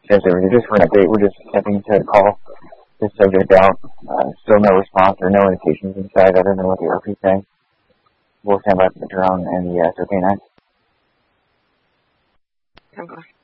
Yes, sir. Just for an update, we're just attempting to call this subject out. Still no response or no indications inside other than what the RP is saying. We'll stand by for the drone and the SOK9. Okay.